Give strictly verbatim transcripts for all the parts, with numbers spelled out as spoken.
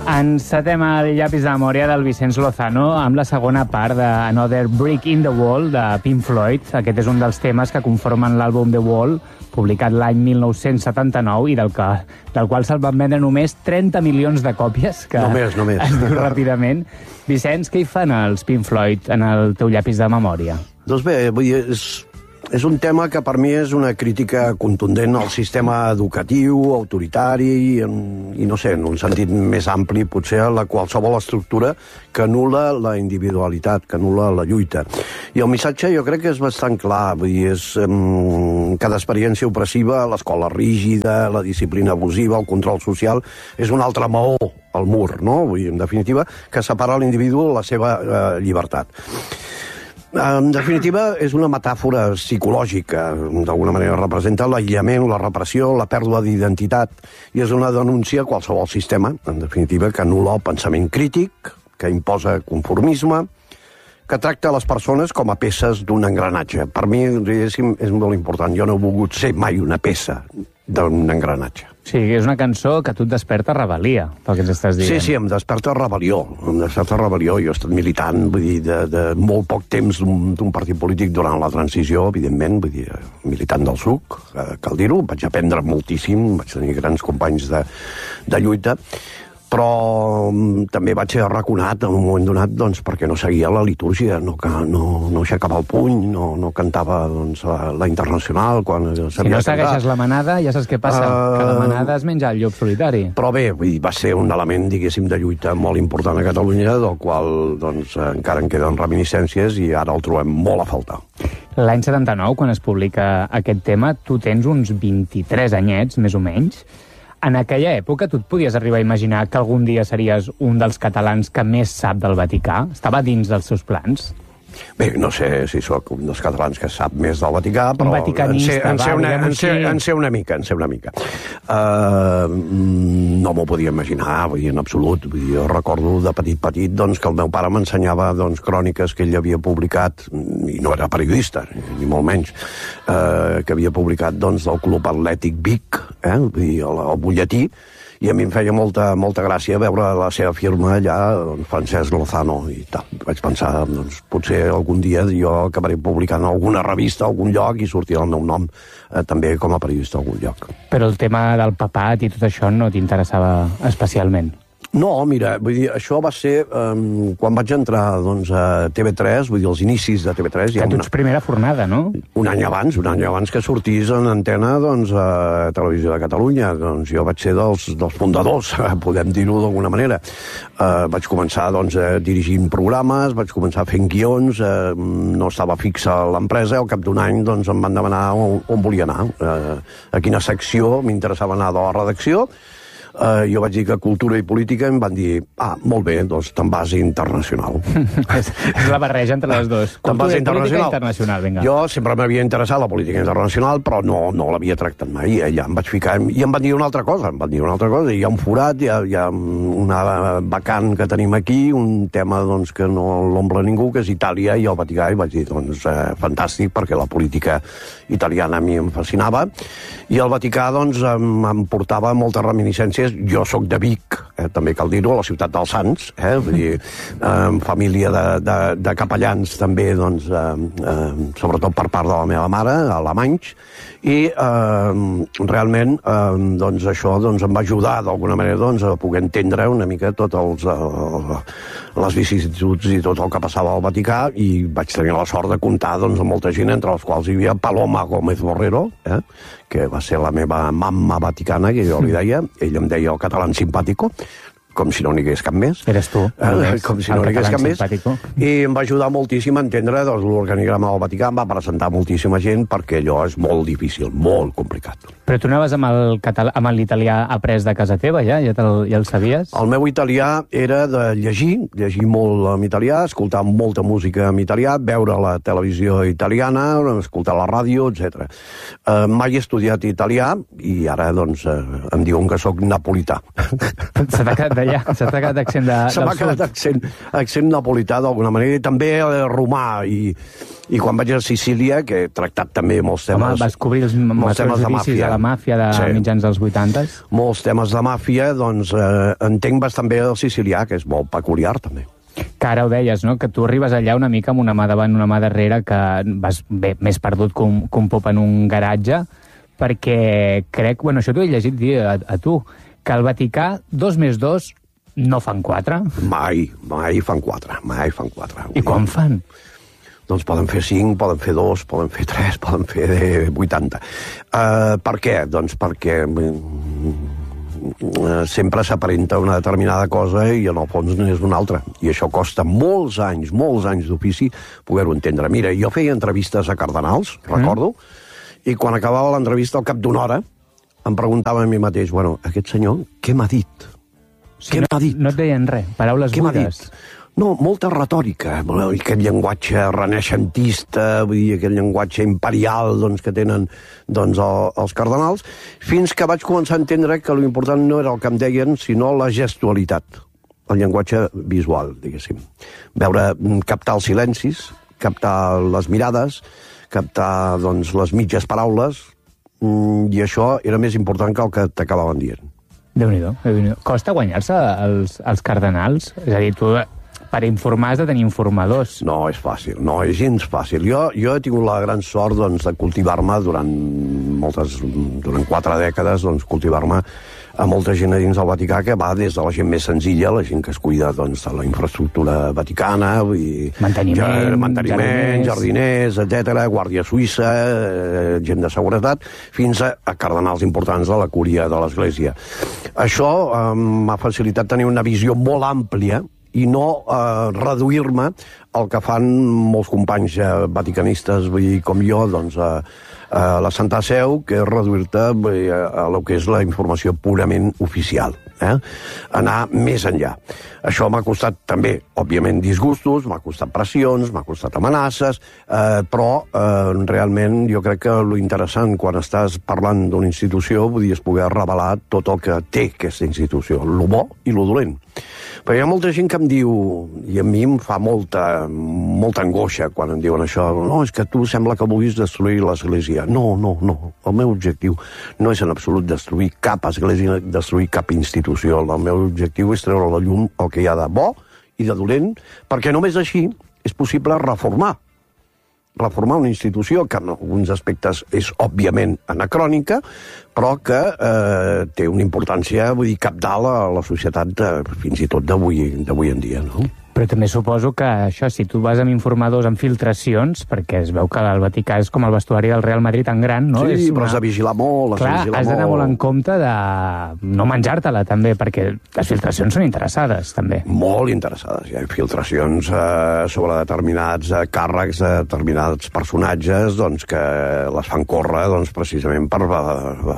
Encetem el llapis de memòria del Vicenç Lozano amb la segona part de Another Brick in the Wall de Pink Floyd. Aquest és un dels temes que conformen l'àlbum The Wall, publicat l'any mil nou-cents setanta-nou i del, que, del qual se'l van vendre només trenta milions de còpies, que només, només. es diu ràpidament. Vicenç, què hi fan els Pink Floyd en el teu llapis de memòria? Doncs bé, vull dir, és, és un tema que per mi és una crítica contundent al sistema educatiu, autoritari, i, i no sé, en un sentit més ampli, potser a la qualsevol estructura que anul·la la individualitat, que anul·la la lluita. I el missatge jo crec que és bastant clar, vull dir, és um, cada experiència opressiva, l'escola rígida, la disciplina abusiva, el control social, és un altre maó al mur, no? Vull dir, en definitiva, que separa l'individu de la seva eh, llibertat. En definitiva, és una metàfora psicològica, d'alguna manera representa l'aïllament, la repressió, la pèrdua d'identitat, i és una denúncia a qualsevol sistema, en definitiva, que anul·la el pensament crític, que imposa conformisme, que tracta les persones com a peces d'un engranatge. Per mi, diguéssim, és molt important. Jo no he volgut ser mai una peça d'un engranatge. Sí, és una cançó que a tu et desperta rebel·lia, pel que ens estàs dient. Sí, sí, em desperta rebel·lió. Em desperta rebel·lió. Jo he estat militant, vull dir, de, de molt poc temps d'un partit polític durant la transició, evidentment, vull dir, militant del S U C, cal dir-ho. Vaig aprendre moltíssim, vaig tenir grans companys de, de lluita, però també vaig ser arraconat en un moment donat doncs, perquè no seguia la litúrgia, no, no, no aixecava el puny, no, no cantava doncs, la, la internacional quan si no segueixes la manada, ja saps què passa, uh, que la manada es menja el llop solitari. Però bé, vull dir, va ser un element, diguéssim, de lluita molt important a Catalunya, del qual doncs, encara en queden reminiscències i ara el trobem molt a faltar. L'any setanta-nou, quan es publica aquest tema, tu tens uns vint-i-tres anyets, més o menys. En aquella època tu et podies arribar a imaginar que algun dia series un dels catalans que més sap del Vaticà? Estava dins dels seus plans? Bé, no sé si sóc un dels catalans que sap més del Vaticà, però un vaticanista, en sé, en sé, una, en sé, en sé una mica, en sé una mica. Uh, no m'ho podia imaginar, vull dir, en absolut. Vull dir, jo recordo de petit petit doncs, que el meu pare m'ensenyava doncs, cròniques que ell havia publicat, i no era periodista, ni molt menys, uh, que havia publicat doncs, del Club Atlètic Vic, eh, vull dir, el, el butlletí, i a mi em feia molta, molta gràcia veure la seva firma allà, doncs, Francesc Lozano, i tal. Vaig pensar, doncs, potser algun dia jo acabaré publicant alguna revista a algun lloc i sortirà el meu nom eh, també com a periodista a algun lloc. Però el tema del papat i tot això no t'interessava especialment? No, mira, vull dir, això va ser um, quan vaig entrar doncs, a T V tres, vull dir, els inicis de T V tres. Que tu ets primera fornada, no? Un any abans, un any abans que sortís en antena doncs, a Televisió de Catalunya. Doncs jo vaig ser dels, dels fundadors, podem dir-ho d'alguna manera. Uh, vaig començar doncs, dirigint programes, vaig començar fent guions, uh, no estava fixa a l'empresa, al cap d'un any doncs, em van demanar on, on volia anar, uh, a quina secció m'interessava anar de la redacció. Uh, jo vaig dir que cultura i política, em van dir, ah, molt bé, doncs te'n vas internacional. és, és la barreja entre les dues. Cultura i política internacional, vinga. Jo sempre m'havia interessat la política internacional, però no, no l'havia tractat mai. Ja em vaig ficar... I em van dir una altra cosa, em van dir una altra cosa. Hi ha un forat, hi ha, hi ha una vacant que tenim aquí, un tema doncs, que no l'omple ningú, que és Itàlia i el Vaticà, i vaig dir, doncs, eh, fantàstic, perquè la política italiana a mi em fascinava, i el Vaticà, doncs, em, em portava moltes reminiscències. Jo sóc de Vic, eh, també cal dir-ho, a la ciutat dels Sants, eh, vull dir, eh, família de, de, de capellans també, doncs, eh, eh, sobretot per part de la meva mare, alemanys, i eh, realment eh, doncs això doncs, em va ajudar d'alguna manera doncs, a poder entendre una mica tots els, eh, les vicissituds i tot el que passava al Vaticà, i vaig tenir la sort de comptar doncs, amb molta gent, entre els quals hi havia Paloma Gómez Borrero, eh, que va ser la meva mamma vaticana, que jo li deia, ell em deia el català simpàtico, com si no n'hi hagués cap més. Eres tu. Eh, com si no n'hi hagués cap més. I em va ajudar moltíssim a entendre doncs, l'organigrama del Vaticà, em va presentar moltíssima gent, perquè allò és molt difícil, molt complicat. Però tu anaves amb el català, amb l'italià après de casa teva, ja? Ja, el, ja el sabies? El meu italià era de llegir, llegir molt en italià, escoltar molta música en italià, veure la televisió italiana, escoltar la ràdio, etcètera. Eh, mai he estudiat italià i ara doncs, eh, em diuen que sóc napolità. Se t'ha quedat d'allà, s'ha quedat accent de, Se m'ha del quedat sud. accent, accent napolità d'alguna manera, i també eh, romà, i, i quan vaig a Sicília, que he tractat també molts temes... Home, vas cobrir els molts temes de judicis màfia. de la màfia de Sí. mitjans dels vuitantes. Molts temes de màfia, doncs eh, entenc bastant bé el sicilià, que és molt peculiar, també. Que ara ho deies, no?, que tu arribes allà una mica amb una mà davant, una mà darrere, que vas bé, més perdut que un, que un pop en un garatge, perquè crec, bueno, això t'ho he llegit dir a, a tu, que al Vaticà dos més dos no fan quatre. Mai, mai fan quatre, mai fan quatre. I quan fan? Doncs poden fer cinc, poden fer dos, poden fer tres, poden fer vuitanta. Uh, per què? Doncs perquè uh, sempre s'aparenta una determinada cosa i en el fons és una altra. I això costa molts anys, molts anys d'ofici poder-ho entendre. Mira, jo feia entrevistes a cardenals, recordo, mm. i quan acabava l'entrevista, al cap d'una hora, em preguntava a mi mateix, bueno, aquest senyor, què m'ha dit? Sí, què no, m'ha dit? No et deien res, paraules Què m'ha buides. dit? No, molta retòrica, aquest llenguatge renaixentista, vull dir, aquest llenguatge imperial doncs, que tenen doncs, el, els cardenals, fins que vaig començar a entendre que l'important no era el que em deien, sinó la gestualitat, el llenguatge visual, diguéssim. Veure, captar els silencis, captar les mirades, captar doncs, les mitges paraules, i això era més important que el que t'acabaven dient. Déu-n'hi-do, Déu-n'hi-do. Costa guanyar-se els, els cardenals? És a dir, tu per informar has de tenir informadors. No és fàcil, no és gens fàcil. Jo, jo he tingut la gran sort doncs, de cultivar-me durant moltes, durant quatre dècades, doncs, cultivar-me a molta gent a dins del Vaticà, que va des de la gent més senzilla, la gent que es cuida doncs, de la infraestructura vaticana, i manteniment, manteniment jardiners, jardiners etcètera, guàrdia suïssa, eh, gent de seguretat, fins a, a cardenals importants de la cúria de l'Església. Això eh, m'ha facilitat tenir una visió molt àmplia i no eh, reduir-me al que fan molts companys eh, vaticanistes, vull dir, com jo, doncs, a, a la Santa Seu, que és reduir-te a, a lo que és la informació purament oficial. Eh? Anar més enllà. Això m'ha costat també, òbviament, disgustos, m'ha costat pressions, m'ha costat amenaces, eh, però eh, realment jo crec que lo interessant quan estàs parlant d'una institució vull dir, és poder revelar tot el que té aquesta institució, lo bo i lo dolent. Però hi ha molta gent que em diu, i a mi em fa molta, molta angoixa quan em diuen això, no, és que tu sembla que vulguis destruir l'Església. No, no, no. El meu objectiu no és en absolut destruir cap església, destruir cap institució. El meu objectiu és treure a la llum el que hi ha de bo i de dolent, perquè només així és possible reformar. Reformar una institució que en alguns aspectes és òbviament anacrònica, però que eh, té una importància, vull dir, cabdal a la societat de, fins i tot d'avui d'avui en dia, no? Però també suposo que això, si tu vas amb informadors, amb filtracions, perquè es veu que el Vaticà és com el vestuari del Real Madrid tan gran, no? Sí, és però una... has de vigilar molt, has Clar, de vigilar has d'anar molt molt en compte de no menjar-te-la, també, perquè les filtracions són interessades, també. Molt interessades. Hi ha filtracions eh, sobre determinats eh, càrrecs, de determinats personatges, doncs, que les fan córrer doncs, precisament per eh,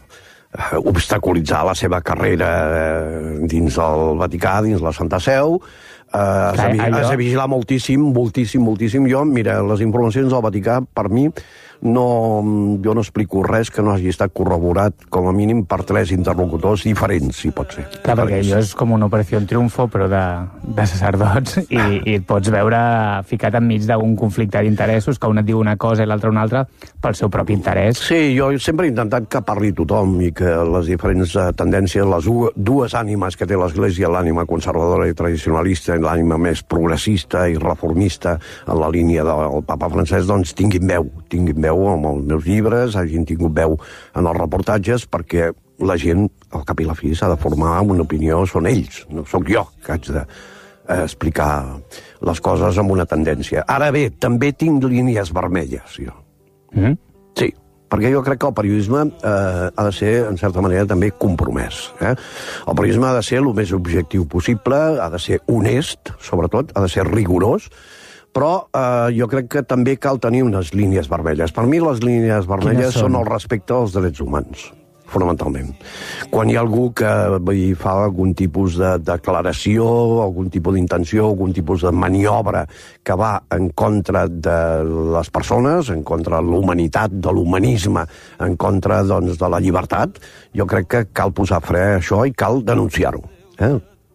eh, obstaculitzar la seva carrera eh, dins del Vaticà, dins la Santa Seu. Uh, has, Clar, de, allò... has de vigilar moltíssim, moltíssim, moltíssim. Jo, mira, les informacions del Vaticà, per mi, no, jo no explico res que no hagi estat corroborat, com a mínim, per tres interlocutors diferents, si pot ser. Clar, perquè allò és com una operació en triomfo, però de, de sacerdots, i, i et pots veure ficat enmig d'un conflicte d'interessos, que un et diu una cosa i l'altre una altra, pel seu propi interès. Sí, jo sempre he intentat que parli tothom i que les diferents tendències, les dues ànimes que té l'Església, l'ànima conservadora i tradicionalista, i l'ànima més progressista i reformista en la línia del papa francès, doncs tinguin veu, tinguin veu amb els meus llibres, hagin tingut veu en els reportatges, perquè la gent, al cap i la fi, s'ha de formar una opinió, són ells, no sóc jo que haig d'explicar les coses amb una tendència. Ara bé, també tinc línies vermelles, jo. Mm? Sí, perquè jo crec que el periodisme eh, ha de ser, en certa manera, també compromès. Eh? El periodisme ha de ser el més objectiu possible, ha de ser honest, sobretot, ha de ser rigorós, però eh, jo crec que també cal tenir unes línies vermelles. Per mi les línies vermelles són? són el respecte als drets humans, fonamentalment. Quan hi ha algú que vull, fa algun tipus de declaració, algun tipus d'intenció, algun tipus de maniobra que va en contra de les persones, en contra de l'humanitat, de l'humanisme, en contra doncs, de la llibertat, jo crec que cal posar fre a això i cal denunciar-ho. Eh?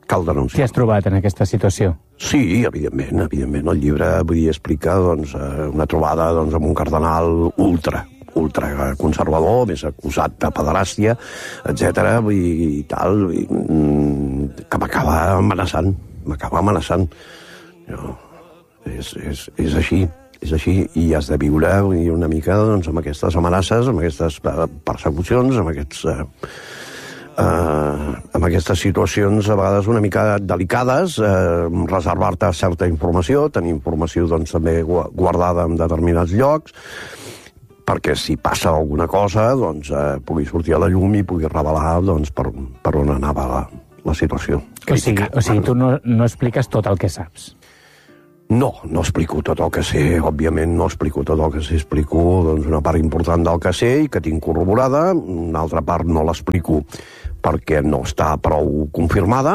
cal denunciar. Què has trobat en aquesta situació? Sí, evidentment, evidentment. El llibre, vull dir, explica doncs, una trobada doncs, amb un cardenal ultra, ultra conservador, més acusat de pederàstia, etcètera, i tal, i, que m'acaba amenaçant, m'acaba amenaçant. No, és, és, és així, és així, i has de viure una mica doncs, amb aquestes amenaces, amb aquestes persecucions, amb aquests... Eh, Uh, amb aquestes situacions a vegades una mica delicades, uh, reservar-te certa informació, tenir informació doncs, també guardada en determinats llocs, perquè si passa alguna cosa doncs, uh, pugui sortir a la llum i pugui revelar doncs, per, per on anava la, la situació. O sigui, o sigui tu no, no expliques tot el que saps? No, no explico tot el que sé, òbviament no explico tot el que sé, explico doncs, una part important del que sé i que tinc corroborada, una altra part no l'explico perquè no està prou confirmada,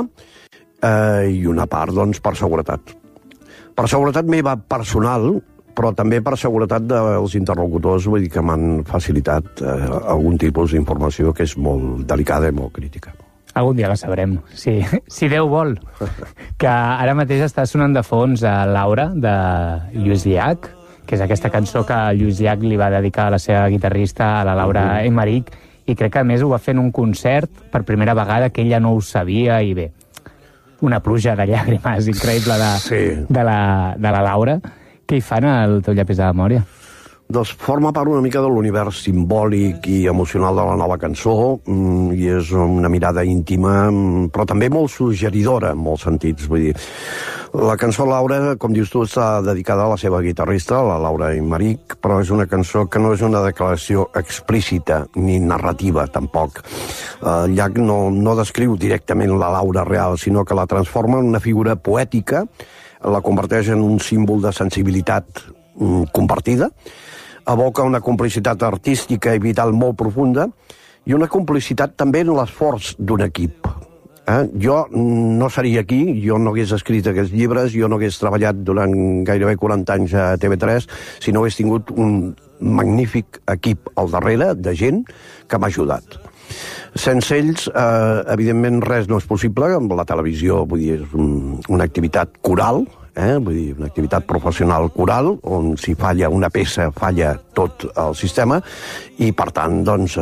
eh, i una part, doncs, per seguretat. Per seguretat meva personal, però també per seguretat dels interlocutors, vull dir que m'han facilitat eh, algun tipus d'informació que és molt delicada i molt crítica. Algun dia la sabrem, si, si Déu vol. Que ara mateix està sonant de fons a Laura, de Lluís Llach, que és aquesta cançó que Lluís Llach li va dedicar a la seva guitarrista, a la Laura uh-huh. Emmerich, i crec que a més ho va fer en un concert per primera vegada que ella no ho sabia, i bé, una pluja de llàgrimes increïble de, sí. de, la, de la Laura. Què hi fan al teu llapis de memòria? Doncs forma part una mica de l'univers simbòlic i emocional de la nova cançó, i és una mirada íntima, però també molt suggeridora en molts sentits. Vull dir, la cançó Laura, com dius tu, està dedicada a la seva guitarrista, la Laura Emmerich, però és una cançó que no és una declaració explícita ni narrativa, tampoc. El Llach no, no descriu directament la Laura real, sinó que la transforma en una figura poètica, la converteix en un símbol de sensibilitat compartida, evoca una complicitat artística i vital molt profunda i una complicitat també en l'esforç d'un equip. Eh? Jo no seria aquí, jo no hagués escrit aquests llibres, jo no hagués treballat durant gairebé quaranta anys a T V tres si no hagués tingut un magnífic equip al darrere de gent que m'ha ajudat. Sense ells, eh, evidentment, res no és possible. Amb la televisió, vull dir, és un, una activitat coral, eh? Vull dir, una activitat professional coral, on si falla una peça, falla tot el sistema, i per tant, doncs,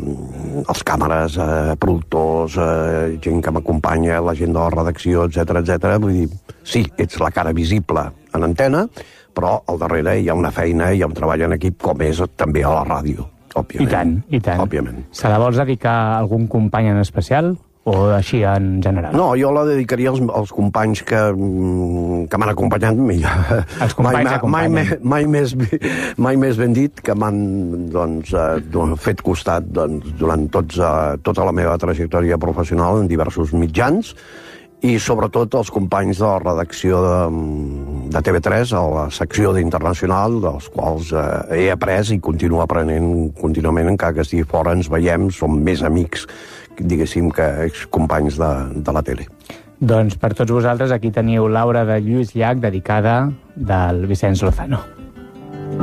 eh, els càmeres, eh, productors, eh, gent que m'acompanya, la gent de la redacció, etcètera, etcètera. Vull dir, sí, ets la cara visible en antena, però al darrere hi ha una feina, hi ha un treball en equip, com és també a la ràdio. Òbviament. I tant, i tant. Òbviament. Se la vols dedicar a algun company en especial o així en general? No, jo la dedicaria als, als companys que, que m'han acompanyat. Els companys mai, mai, mai, mai, més, mai més ben dit, que m'han doncs, fet costat doncs, durant tots, tota la meva trajectòria professional en diversos mitjans, i sobretot els companys de la redacció de, de T V tres, a la secció d'Internacional, dels quals eh, he après i continuo aprenent contínuament, encara que estigui fora, ens veiem, som més amics, diguéssim, que excompanys de, de la tele. Doncs per tots vosaltres aquí teniu l'Aura de Lluís Llach, dedicada del Vicenç Lozano.